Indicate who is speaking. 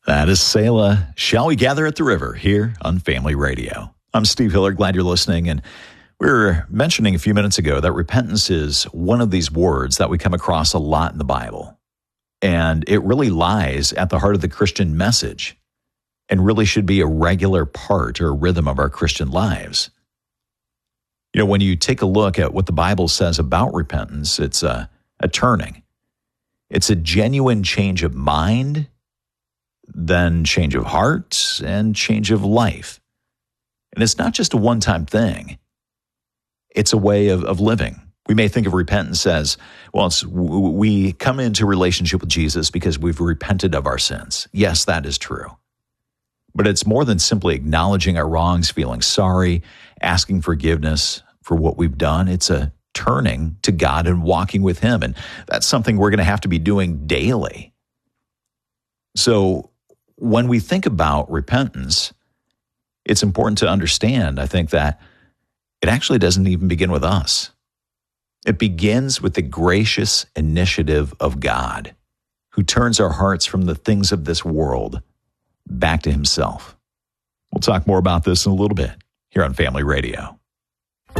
Speaker 1: That is Selah. Shall we gather at the river here on Family Radio? I'm Steve Hiller. Glad you're listening. And we were mentioning a few minutes ago that repentance is one of these words that we come across a lot in the Bible. And it really lies at the heart of the Christian message and really should be a regular part or rhythm of our Christian lives. You know, when you take a look at what the Bible says about repentance, it's a turning. It's a genuine change of mind, then change of heart, and change of life. And it's not just a one-time thing. It's a way of living. We may think of repentance as, well, we come into relationship with Jesus because we've repented of our sins. Yes, that is true. But it's more than simply acknowledging our wrongs, feeling sorry, asking forgiveness for what we've done. It's a turning to God and walking with Him. And that's something we're going to have to be doing daily. So when we think about repentance, it's important to understand, I think, that it actually doesn't even begin with us. It begins with the gracious initiative of God, who turns our hearts from the things of this world back to Himself. We'll talk more about this in a little bit here on Family Radio.